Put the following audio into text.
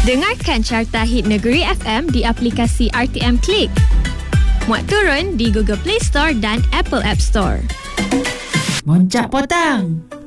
Dengarkan Carta Hit Negeri FM di aplikasi RTM Klik. Muat turun di Google Play Store dan Apple App Store. Moncak Potang.